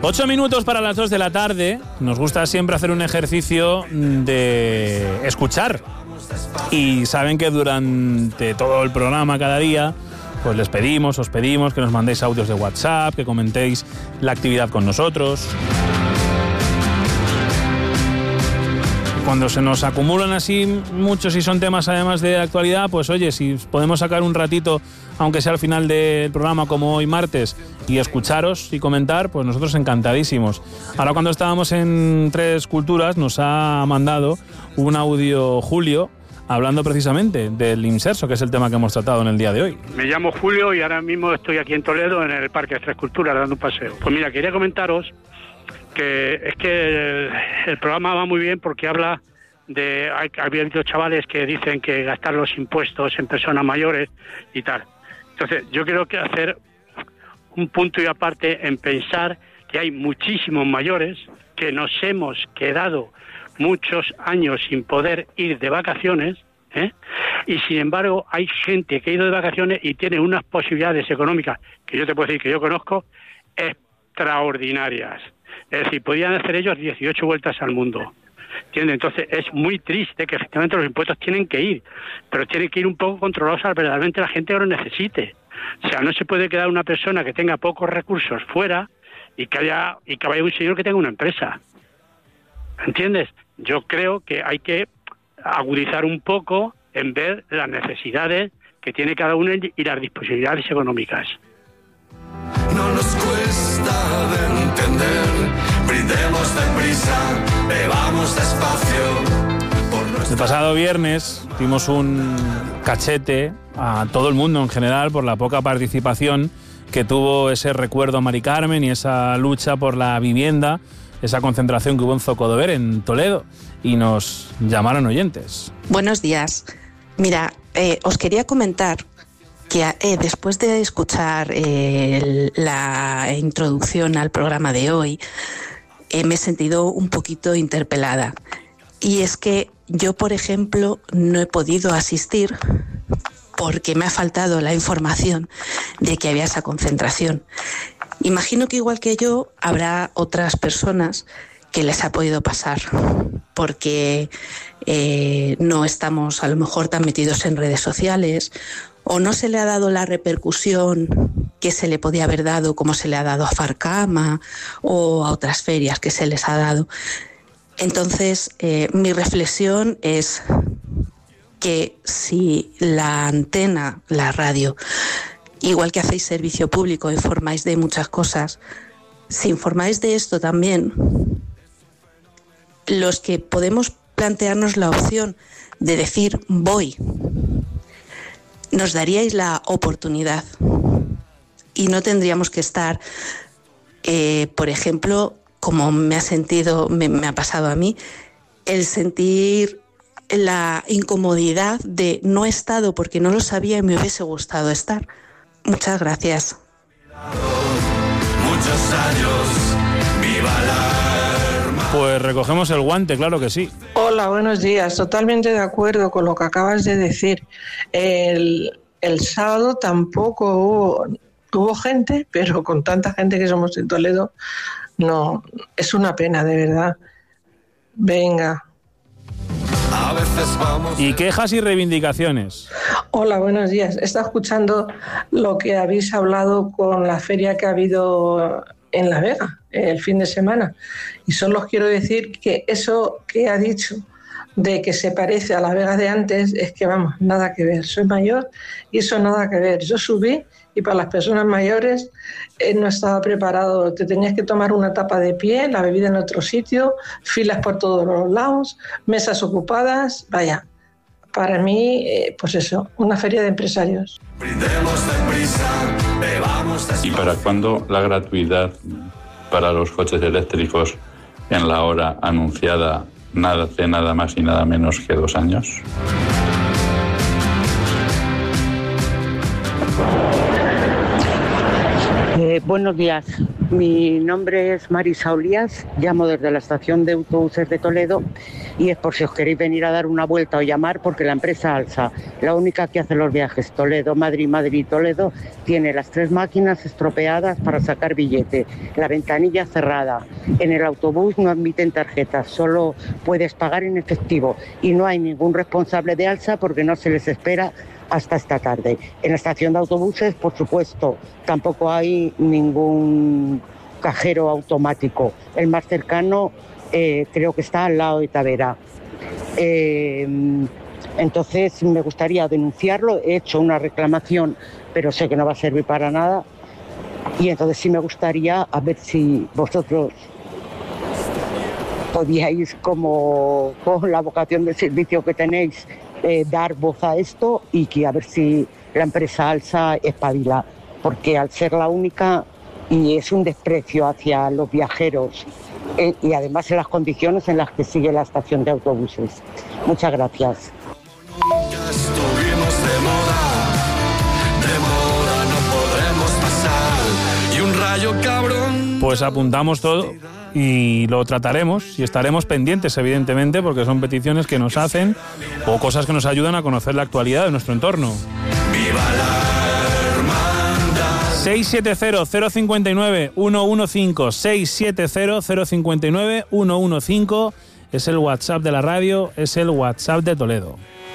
8 minutos para las 2 de la tarde. Nos gusta siempre hacer un ejercicio de escuchar. Y saben que durante todo el programa, cada día, pues os pedimos que nos mandéis audios de WhatsApp, que comentéis la actividad con nosotros. Cuando se nos acumulan así muchos y son temas además de actualidad, pues oye, si podemos sacar un ratito, aunque sea al final del programa como hoy martes, y escucharos y comentar, pues nosotros encantadísimos. Ahora cuando estábamos en Tres Culturas nos ha mandado un audio Julio hablando precisamente del inserso, que es el tema que hemos tratado en el día de hoy. Me llamo Julio y ahora mismo estoy aquí en Toledo en el Parque Tres Culturas dando un paseo. Pues mira, quería comentaros que es que el programa va muy bien porque habla de... Había habido chavales que dicen que gastar los impuestos en personas mayores y tal. Entonces, yo quiero hacer un punto y aparte en pensar que hay muchísimos mayores que nos hemos quedado muchos años sin poder ir de vacaciones, y sin embargo hay gente que ha ido de vacaciones y tiene unas posibilidades económicas que yo te puedo decir que yo conozco extraordinarias. Es decir, podían hacer ellos 18 vueltas al mundo. ¿Entiendes? Entonces es muy triste que efectivamente los impuestos tienen que ir, pero tienen que ir un poco controlados a verdaderamente la gente que lo necesite. O sea, no se puede quedar una persona que tenga pocos recursos fuera y que vaya un señor que tenga una empresa. ¿Entiendes? Yo creo que hay que agudizar un poco en ver las necesidades que tiene cada uno y las disponibilidades económicas. No nos cuesta de entender, brindemos deprisa, bebamos despacio. El pasado viernes dimos un cachete a todo el mundo en general por la poca participación que tuvo ese recuerdo a Mari Carmen y esa lucha por la vivienda, esa concentración que hubo en Zocodover, en Toledo, y nos llamaron oyentes. Buenos días. Mira, os quería comentar que después de escuchar la introducción al programa de hoy, me he sentido un poquito interpelada. Y es que yo, por ejemplo, no he podido asistir porque me ha faltado la información de que había esa concentración. Imagino que igual que yo habrá otras personas que les ha podido pasar porque no estamos a lo mejor tan metidos en redes sociales o no se le ha dado la repercusión que se le podía haber dado como se le ha dado a Farcama o a otras ferias que se les ha dado. Entonces, mi reflexión es que si la antena, la radio, igual que hacéis servicio público, informáis de muchas cosas, si informáis de esto también, los que podemos plantearnos la opción de decir voy, nos daríais la oportunidad y no tendríamos que estar, por ejemplo, como me ha pasado a mí, el sentir la incomodidad de no he estado porque no lo sabía y me hubiese gustado estar. Muchas gracias. Muchos años, viva la hermandad. Pues recogemos el guante, claro que sí. Hola, buenos días. Totalmente de acuerdo con lo que acabas de decir. El sábado tampoco hubo gente, pero con tanta gente que somos en Toledo, no, es una pena, de verdad. Venga. A veces vamos. Y quejas y reivindicaciones. Hola, buenos días. He estado escuchando lo que habéis hablado con la feria que ha habido en La Vega el fin de semana. Y solo os quiero decir que eso que ha dicho de que se parece a La Vega de antes es que, vamos, nada que ver. Soy mayor y eso nada que ver. Yo subí y para las personas mayores no estaba preparado. Te tenías que tomar una tapa de pie, la bebida en otro sitio, filas por todos los lados, mesas ocupadas. Vaya, para mí, pues eso, una feria de empresarios. Brindemos deprisa, bebamos despacio. ¿Y para cuándo la gratuidad para los coches eléctricos en la hora anunciada, nada más y nada menos que 2 años? Buenos días. Mi nombre es Marisa Olías, llamo desde la estación de autobuses de Toledo y es por si os queréis venir a dar una vuelta o llamar, porque la empresa Alsa, la única que hace los viajes Toledo, Madrid, Madrid, Toledo, tiene las 3 máquinas estropeadas para sacar billete, la ventanilla cerrada, en el autobús no admiten tarjetas, solo puedes pagar en efectivo y no hay ningún responsable de Alsa porque no se les espera hasta esta tarde. En la estación de autobuses, por supuesto, tampoco hay ningún cajero automático. El más cercano creo que está al lado de Tavera. Entonces me gustaría denunciarlo. He hecho una reclamación, pero sé que no va a servir para nada. Y entonces sí me gustaría a ver si vosotros podíais, como con la vocación de servicio que tenéis, dar voz a esto y que a ver si la empresa Alsa espabila, porque al ser la única y es un desprecio hacia los viajeros y además en las condiciones en las que sigue la estación de autobuses. Muchas gracias. Estuvimos de moda no podremos pasar y un rayo cabrón. Pues apuntamos todo y lo trataremos y estaremos pendientes, evidentemente, porque son peticiones que nos hacen o cosas que nos ayudan a conocer la actualidad de nuestro entorno. ¡Viva la hermandad! 670-059-115, 670-059-115 es el WhatsApp de la radio, es el WhatsApp de Toledo.